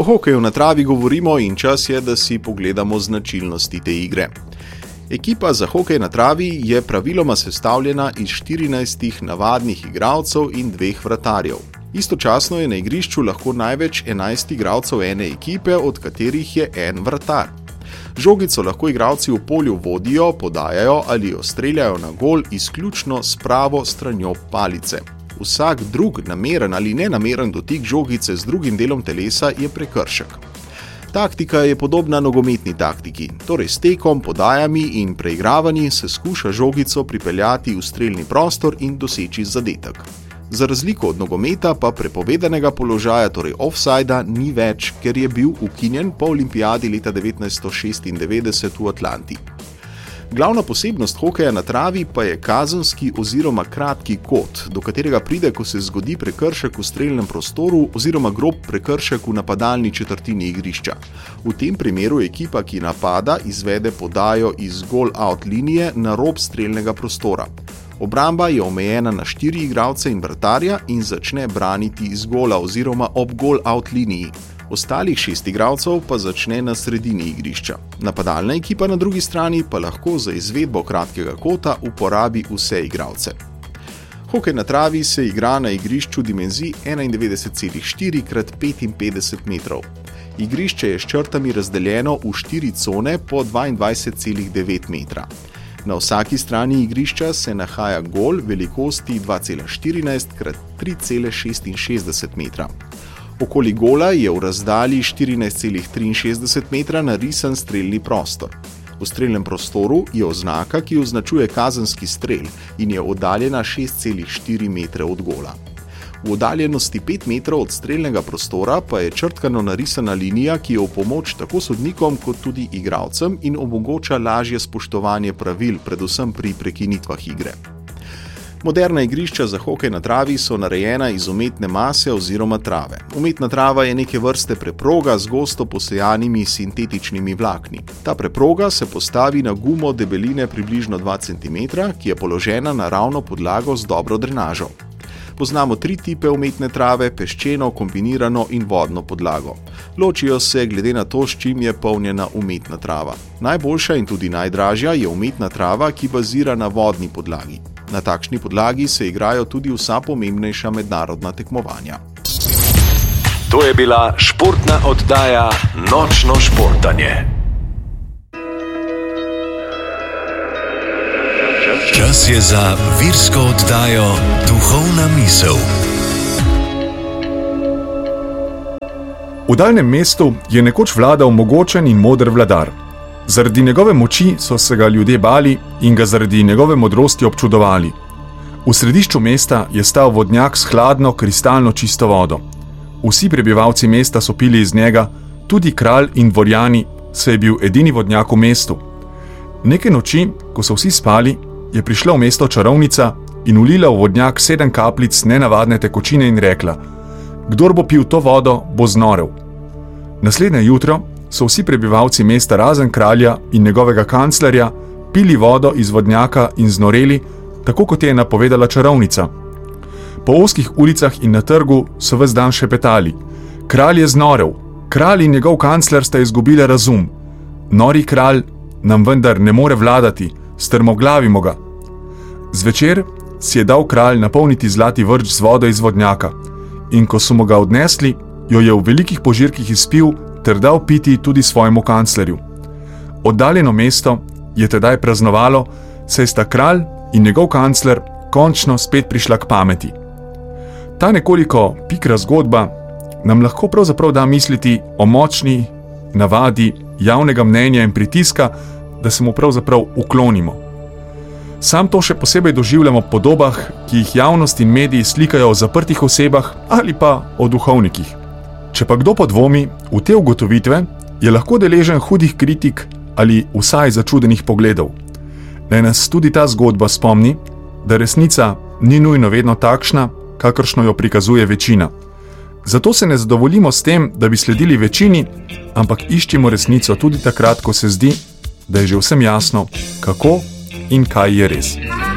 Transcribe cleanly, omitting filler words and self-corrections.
O hokeju na travi govorimo in čas je, da si pogledamo značilnosti te igre. Ekipa za hokej na travi je praviloma sestavljena iz 14 navadnih igralcev in 2 vratarjev. Istočasno je na igrišču lahko največ 11 igralcev ene ekipe, od katerih je en vratar. Žogico lahko igralci v polju vodijo, podajajo ali jo streljajo na gol izključno s pravo stranjo palice. Vsak drug nameren ali nenameren dotik žogice z drugim delom telesa je prekršek. Taktika je podobna nogometni taktiki, torej s tekom, podajami in preigravanji se skuša žogico pripeljati v strelni prostor in doseči zadetek. Za razliko od nogometa pa prepovedanega položaja, torej offsida, ni več, ker je bil ukinjen po olimpijadi leta 1996 v Atlanti. Glavna posebnost hokeja na travi pa je kazenski oziroma kratki kot, do katerega pride, ko se zgodi prekršek v strelnem prostoru oziroma grob prekršek v napadalni četrtini igrišča. V tem primeru ekipa, ki napada, izvede podajo iz goal-out linije na rob strelnega prostora. Obramba je omejena na 4 igralce in vratarja in začne braniti iz gola oziroma ob goal-out liniji. Ostalih 6 igralcev pa začne na sredini igrišča. Napadalna ekipa na drugi strani pa lahko za izvedbo kratkega kota uporabi vse igralce. Hokej na travi se igra na igrišču dimenzij 91,4 x 55 metrov. Igrišče je s črtami razdeljeno v 4 cone po 22,9 metra. Na vsaki strani igrišča se nahaja gol velikosti 2,14 x 3,66 metra. Okoli gola je v razdalji 14,63 metra narisan strelni prostor. V strelnem prostoru je oznaka, ki označuje kazenski strel in je oddaljena 6,4 metre od gola. V oddaljenosti 5 metrov od strelnega prostora pa je črtkano narisana linija, ki je v pomoč tako sodnikom kot tudi igralcem in omogoča lažje spoštovanje pravil, predvsem pri prekinitvah igre. Moderna igrišča za hokej na travi so narejena iz umetne mase oziroma trave. Umetna trava je neke vrste preproga z gosto posejanimi sintetičnimi vlakni. Ta preproga se postavi na gumo debeline približno 2 cm, ki je položena na ravno podlago z dobro drenažo. Poznamo 3 tipe umetne trave, peščeno, kombinirano in vodno podlago. Ločijo se glede na to, s čim je polnjena umetna trava. Najboljša in tudi najdražja je umetna trava, ki bazira na vodni podlagi. Na takšni podlagi se igrajo tudi vsa pomembnejša mednarodna tekmovanja. To je bila športna oddaja Nočno športanje. Čas je za virsko oddajo Duhovna misel. V daljnem mestu je nekoč vladal mogočen in moder vladar. Zaradi njegove moči so se ga ljudje bali in ga zaradi njegove modrosti občudovali. V središču mesta je stal vodnjak s hladno, kristalno čisto vodo. Vsi prebivalci mesta so pili iz njega, tudi kralj in dvorjani, saj je bil edini vodnjak v mestu. Neke noči, ko so vsi spali, je prišla v mesto čarovnica in ulila v vodnjak 7 kapljic nenavadne tekočine in rekla: "Kdor bo pil to vodo, bo znorel." Naslednje jutro so vsi prebivalci mesta razen kralja in njegovega kanclerja pili vodo iz vodnjaka in znoreli, tako kot je napovedala čarovnica. Po ozkih ulicah in na trgu so ves dan šepetali: "Kralj je znorel, kralj in njegov kancler sta izgubila razum. Nori kralj nam vendar ne more vladati, strmoglavimo ga." Zvečer si je dal kralj napolniti zlati vrč z vodo iz vodnjaka in ko so mu ga odnesli, jo je v velikih požirkih izpil ter dal piti tudi svojemu kanclerju. Oddaljeno mesto je tedaj praznovalo, saj sta kralj in njegov kancler končno spet prišla k pameti. Ta nekoliko pikra zgodba nam lahko pravzaprav da misliti o močni navadi javnega mnenja in pritiska, da se mu pravzaprav uklonimo. Sam to še posebej doživljamo v podobah, ki jih javnost in mediji slikajo o zaprtih osebah ali pa o duhovnikih. Če pa kdo podvomi v te ugotovitve, je lahko deležen hudih kritik ali vsaj začudenih pogledov. Naj nas tudi ta zgodba spomni, da resnica ni nujno vedno takšna, kakršno jo prikazuje večina. Zato se ne zadovoljimo s tem, da bi sledili večini, ampak iščimo resnico tudi takrat, ko se zdi, da je že vsem jasno, kako in kaj je res.